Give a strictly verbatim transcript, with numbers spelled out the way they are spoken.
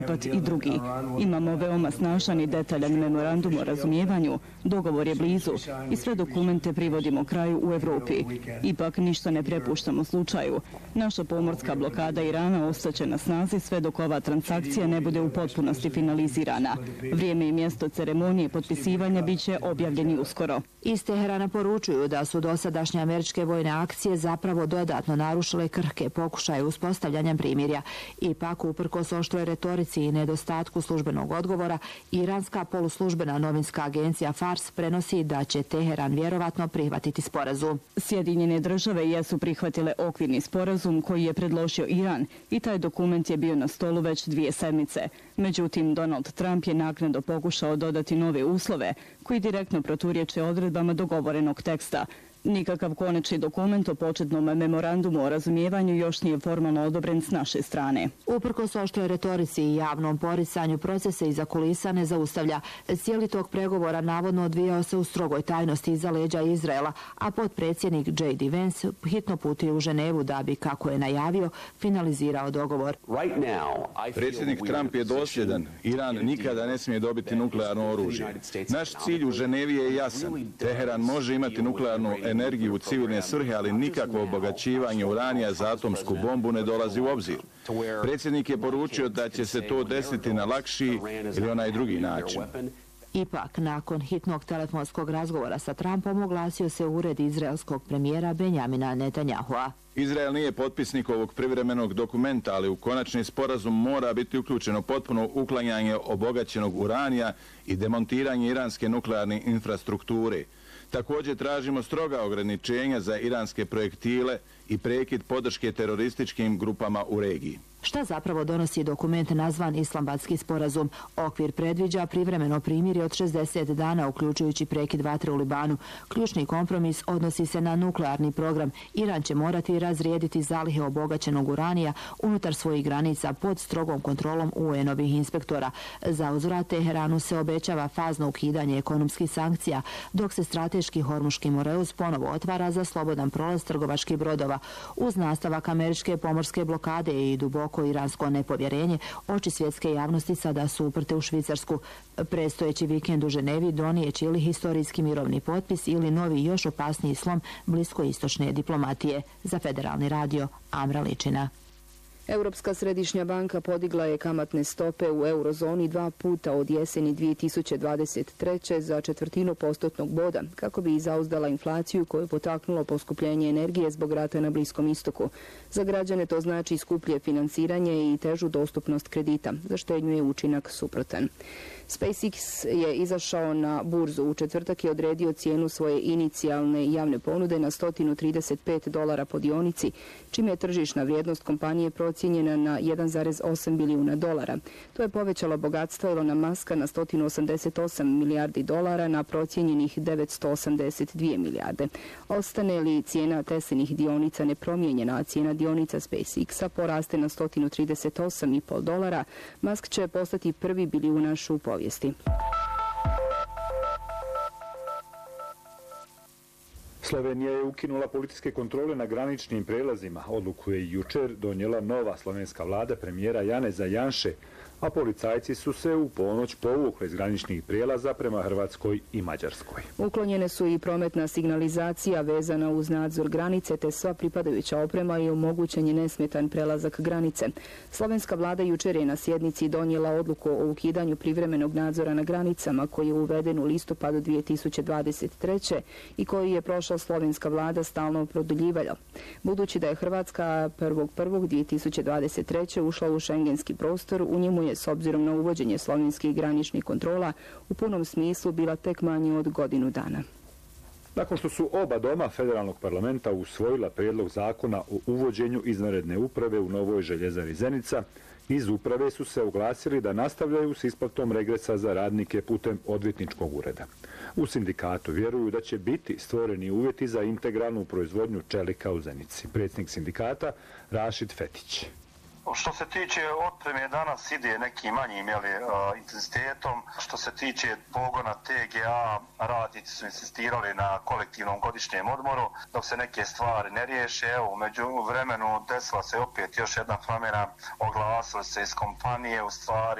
i drugi. Imamo veoma snažan i detaljan memorandum o razumijevanju, dogovor je blizu i sve dokumente privodimo kraju u Evropi. Ipak ništa ne prepuštamo slučaju. Naša pomorska blokada Irana ostaće na snazi sve dok ova transakcija ne bude u potpunosti finalizirana. Vrijeme i mjesto ceremonije potpisivanja bit će objavljeni uskoro. Iz Teherana poručuju da su dosadašnje američke vojne akcije zapravo dodatno narušile krhke pokušaje uspostavljanja primirja. Ipak, uprkos oštroj retorici i nedostatku službenog odgovora, iranska poluslužbena novinska agencija Fars prenosi da će Teheran vjerovatno prihvatiti sporazum. Sjedinjene države jesu prihvatile okvirni sporazum koji je predložio Iran i taj dokument je bio na stolu već dvije sedmice. Međutim, Donald Trump je naknadno pokušao dodati nove uslove koji direktno proturječe odredbama dogovorenog teksta. Nikakav konačni dokument o početnom memorandumu o razumijevanju još nije formalno odobren s naše strane. Uprkos oštroj retorici i javnom poricanju, procese iza kulisa ne zaustavlja. Cijeli tok pregovora navodno odvijao se u strogoj tajnosti iza leđa Izraela, a potpredsjednik J D Vance hitno putuje u Ženevu da bi, kako je najavio, finalizirao dogovor. Predsjednik Trump je dosljedan. Iran nikada ne smije dobiti nuklearno oružje. Naš cilj u Ženevi je jasan. Teheran može imati nuklearnu energiju u civilne svrhe, ali nikakvo obogaćivanje uranija za atomsku bombu ne dolazi u obzir. Predsjednik je poručio da će se to desiti na lakši ili onaj drugi način. Ipak, nakon hitnog telefonskog razgovora sa Trumpom, oglasio se ured izraelskog premijera Benjamina Netanyahua. Izrael nije potpisnik ovog privremenog dokumenta, ali u konačni sporazum mora biti uključeno potpuno uklanjanje obogaćenog uranija i demontiranje iranske nuklearne infrastrukture. Također tražimo stroga ograničenja za iranske projektile i prekid podrške terorističkim grupama u regiji. Šta zapravo donosi dokument nazvan Islamabadski sporazum? Okvir predviđa privremeno primirje od šezdeset dana, uključujući prekid vatre u Libanu. Ključni kompromis odnosi se na nuklearni program. Iran će morati razrijediti zalihe obogaćenog uranija unutar svojih granica pod strogom kontrolom U N-ovih inspektora. Za uzvrat Teheranu se obećava fazno ukidanje ekonomskih sankcija, dok se strateški Hormuški moreus ponovo otvara za slobodan prolaz trgovačkih brodova. Uz nastavak američke pomorske blokade i duboko iransko nepovjerenje, oči svjetske javnosti sada su uprte u Švicarsku. Predstojeći vikend u Ženevi donijeće ili historijski mirovni potpis ili novi još opasniji slom bliskoistočne diplomatije. Za Federalni radio, Amra Ličina. Europska središnja banka podigla je kamatne stope u eurozoni dva puta od jeseni dvije tisuće dvadeset treće za četvrtinu postotnog boda, kako bi zauzdala inflaciju koju je potaknulo poskupljenje energije zbog rata na Bliskom istoku. Za građane to znači skuplje financiranje i težu dostupnost kredita, za štednju je učinak suprotan. SpaceX je izašao na burzu. U četvrtak je odredio cijenu svoje inicijalne javne ponude na sto trideset pet dolara po dionici, čime je tržišna vrijednost kompanije procijenjena na jedan zarez osam bilijuna dolara. To je povećalo bogatstvo Elona Muska na sto osamdeset osam milijardi dolara na procijenjenih devetsto osamdeset dvije milijarde. Ostane li cijena Teslinih dionica nepromijenjena, a cijena dionica SpaceX-a poraste na sto trideset osam i pol dolara, Musk će postati prvi bilijunaš u povijesti. Slovenija je ukinula policijske kontrole na graničnim prelazima. Odluku je jučer donijela nova slovenska vlada premijera Janeza Janše, a policajci su se u ponoć povukli iz graničnih prijelaza prema Hrvatskoj i Mađarskoj. Uklonjene su i prometna signalizacija vezana uz nadzor granice te sva pripadajuća oprema i omogućen je nesmetan prelazak granice. Slovenska vlada jučer je na sjednici donijela odluku o ukidanju privremenog nadzora na granicama koji je uveden u listopadu dvije tisuće dvadeset treće i koji je prošla slovenska vlada stalno produljivala. Budući da je Hrvatska prvog prvog dvije tisuće dvadeset treće ušla u šengenski prostor, u njemu je s obzirom na uvođenje slovenskih graničnih kontrola u punom smislu bila tek manje od godinu dana. Nakon što su oba doma federalnog parlamenta usvojila prijedlog zakona o uvođenju izvanredne uprave u novoj željezari Zenica, iz uprave su se oglasili da nastavljaju s isplatom regresa za radnike putem odvjetničkog ureda. U sindikatu vjeruju da će biti stvoreni uvjeti za integralnu proizvodnju čelika u Zenici. Predsjednik sindikata Rašid Fetić. Što se tiče otpreme, danas ide nekim manjim jeli, intenzitetom. Što se tiče pogona T G A, radnici su insistirali na kolektivnom godišnjem odmoru, dok se neke stvari ne riješe. Evo, među vremenu desila se opet još jedna promjena, oglasili se iz kompanije, u stvari